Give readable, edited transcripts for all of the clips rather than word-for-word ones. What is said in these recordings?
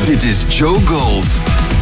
Dit is Joe Gold.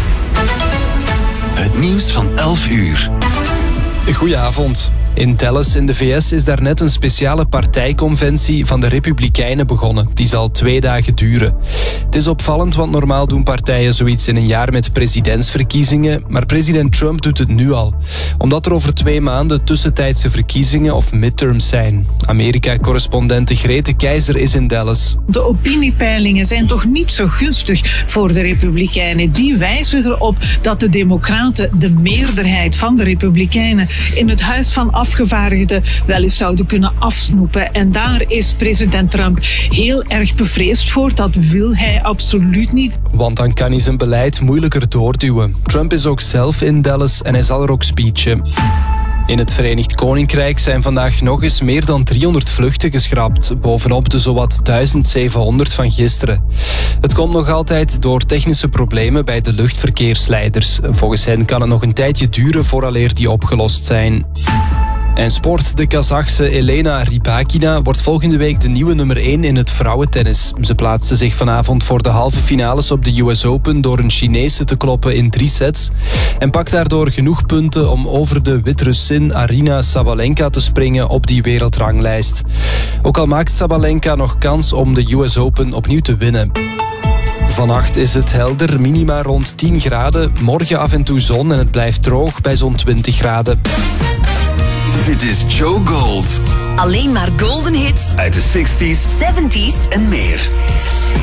Het nieuws van 11 uur. Goedenavond. In Dallas in de VS is daarnet een speciale partijconventie van de Republikeinen begonnen. Die zal 2 dagen duren. Het is opvallend, want normaal doen partijen zoiets in een jaar met presidentsverkiezingen. Maar president Trump doet het nu al. Omdat er over 2 maanden tussentijdse verkiezingen of midterms zijn. Amerika-correspondente Grete Keizer is in Dallas. De opiniepeilingen zijn toch niet zo gunstig voor de Republikeinen. Die wijzen erop dat de Democraten de meerderheid van de Republikeinen in het Huis van Afgevaardigden wel eens zouden kunnen afsnoepen. En daar is president Trump heel erg bevreesd voor. Dat wil hij absoluut niet. Want dan kan hij zijn beleid moeilijker doorduwen. Trump is ook zelf in Dallas en hij zal er ook speechen. In het Verenigd Koninkrijk zijn vandaag nog eens meer dan 300 vluchten geschrapt, bovenop de zowat 1700 van gisteren. Het komt nog altijd door technische problemen bij de luchtverkeersleiders. Volgens hen kan het nog een tijdje duren vooraleer die opgelost zijn. En sport, de Kazachse Elena Rybakina wordt volgende week de nieuwe nummer 1 in het vrouwentennis. Ze plaatste zich vanavond voor de halve finales op de US Open door een Chinese te kloppen in 3 sets. En pakt daardoor genoeg punten om over de Wit-Russin Aryna Sabalenka te springen op die wereldranglijst. Ook al maakt Sabalenka nog kans om de US Open opnieuw te winnen. Vannacht is het helder, minima rond 10 graden. Morgen af en toe zon en het blijft droog bij zo'n 20 graden. Dit is Joe Gold. Alleen maar golden hits Uit de 60s, 70s en meer.